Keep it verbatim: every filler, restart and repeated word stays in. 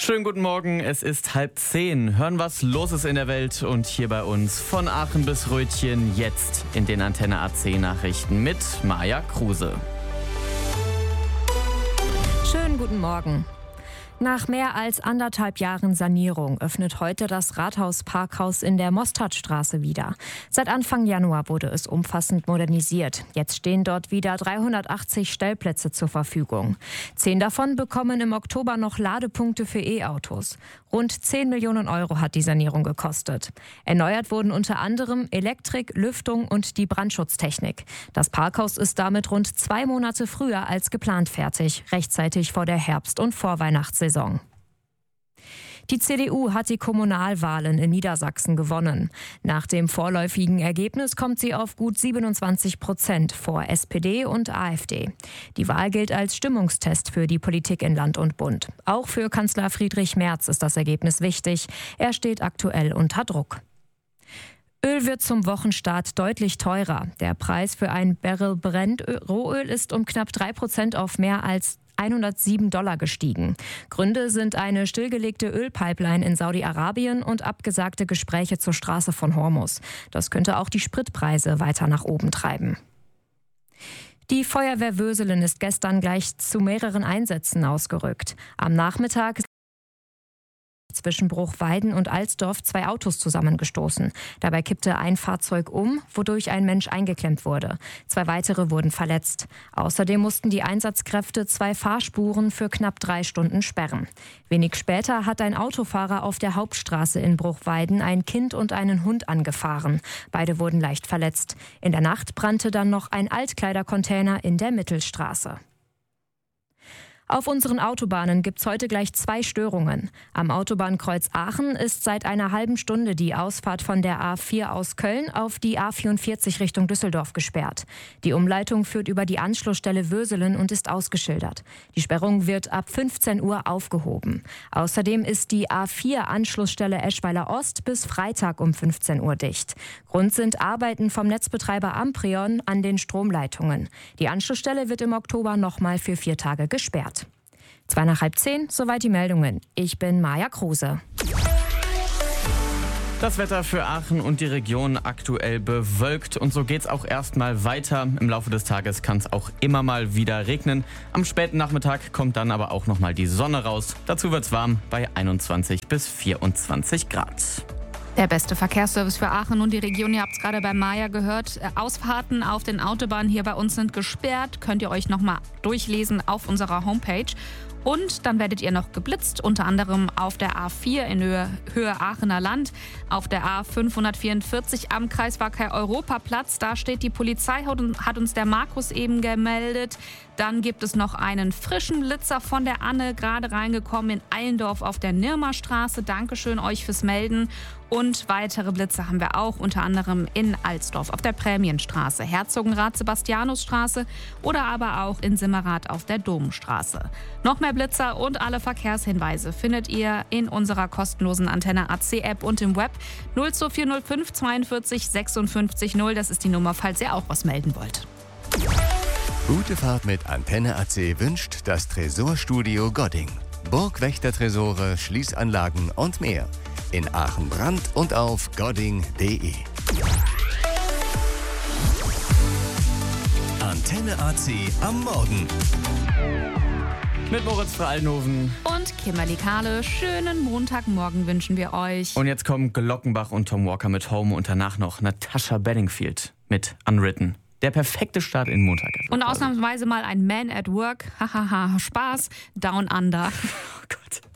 Schönen guten Morgen, es ist halb zehn. Hören, was los ist in der Welt und hier bei uns von Aachen bis Rötchen jetzt in den Antenne A C Nachrichten mit Maja Kruse. Schönen guten Morgen. Nach mehr als anderthalb Jahren Sanierung öffnet heute das Rathaus-Parkhaus in der Mostardstraße wieder. Seit Anfang Januar wurde es umfassend modernisiert. Jetzt stehen dort wieder dreihundertachtzig Stellplätze zur Verfügung. Zehn davon bekommen im Oktober noch Ladepunkte für E-Autos. Rund zehn Millionen Euro hat die Sanierung gekostet. Erneuert wurden unter anderem Elektrik, Lüftung und die Brandschutztechnik. Das Parkhaus ist damit rund zwei Monate früher als geplant fertig, rechtzeitig vor der Herbst- und Vorweihnachtssaison. Die C D U hat die Kommunalwahlen in Niedersachsen gewonnen. Nach dem vorläufigen Ergebnis kommt sie auf gut siebenundzwanzig Prozent vor S P D und A f D. Die Wahl gilt als Stimmungstest für die Politik in Land und Bund. Auch für Kanzler Friedrich Merz ist das Ergebnis wichtig. Er steht aktuell unter Druck. Öl wird zum Wochenstart deutlich teurer. Der Preis für ein Barrel Brent-Rohöl ist um knapp drei Prozent auf mehr als hundertsieben Dollar gestiegen. Gründe sind eine stillgelegte Ölpipeline in Saudi-Arabien und abgesagte Gespräche zur Straße von Hormuz. Das könnte auch die Spritpreise weiter nach oben treiben. Die Feuerwehr Wöselen ist gestern gleich zu mehreren Einsätzen ausgerückt. Am Nachmittag zwischen Bruchweiden und Alsdorf zwei Autos zusammengestoßen. Dabei kippte ein Fahrzeug um, wodurch ein Mensch eingeklemmt wurde. Zwei weitere wurden verletzt. Außerdem mussten die Einsatzkräfte zwei Fahrspuren für knapp drei Stunden sperren. Wenig später hat ein Autofahrer auf der Hauptstraße in Bruchweiden ein Kind und einen Hund angefahren. Beide wurden leicht verletzt. In der Nacht brannte dann noch ein Altkleidercontainer in der Mittelstraße. Auf unseren Autobahnen gibt's heute gleich zwei Störungen. Am Autobahnkreuz Aachen ist seit einer halben Stunde die Ausfahrt von der A vier aus Köln auf die A vierundvierzig Richtung Düsseldorf gesperrt. Die Umleitung führt über die Anschlussstelle Wöselen und ist ausgeschildert. Die Sperrung wird ab fünfzehn Uhr aufgehoben. Außerdem ist die A vier Anschlussstelle Eschweiler Ost bis Freitag um fünfzehn Uhr dicht. Grund sind Arbeiten vom Netzbetreiber Amprion an den Stromleitungen. Die Anschlussstelle wird im Oktober nochmal für vier Tage gesperrt. Zwei nach halb zehn, soweit die Meldungen. Ich bin Maja Kruse. Das Wetter für Aachen und die Region aktuell bewölkt und so geht's auch erstmal weiter. Im Laufe des Tages kann es auch immer mal wieder regnen. Am späten Nachmittag kommt dann aber auch nochmal die Sonne raus. Dazu wird's warm bei einundzwanzig bis vierundzwanzig Grad. Der beste Verkehrsservice für Aachen und die Region, ihr habt es gerade bei Maja gehört. Ausfahrten auf den Autobahnen hier bei uns sind gesperrt. Könnt ihr euch nochmal durchlesen auf unserer Homepage. Und dann werdet ihr noch geblitzt, unter anderem auf der A vier in Höhe, Höhe Aachener Land, auf der A fünfhundertvierundvierzig am Kreisverkehr Europaplatz. Da steht die Polizei, hat uns der Markus eben gemeldet. Dann gibt es noch einen frischen Blitzer von der Anne, gerade reingekommen in Allendorf auf der Nirmerstraße. Dankeschön euch fürs Melden. Und weitere Blitze haben wir auch, unter anderem in Alsdorf auf der Prämienstraße, Herzogenrath-Sebastianusstraße oder aber auch in Simmerath auf der Domstraße. Noch mehr Blitzer und alle Verkehrshinweise findet ihr in unserer kostenlosen Antenne A C App und im Web null zwei vier null fünf zweiundvierzig sechsundfünfzig null. Das ist die Nummer, falls ihr auch was melden wollt. Gute Fahrt mit Antenne A C wünscht das Tresorstudio Godding. Burgwächtertresore, Schließanlagen und mehr. In Aachen Brand und auf godding punkt de. Antenne A C am Morgen. Mit Moritz Fraldenhoven und Kimberly Kahle. Schönen Montagmorgen wünschen wir euch. Und jetzt kommen Glockenbach und Tom Walker mit Home und danach noch Natasha Bedingfield mit Unwritten. Der perfekte Start in den Montag. Und ausnahmsweise mal ein Man at Work. Hahaha, Spaß. Down Under. Oh Gott.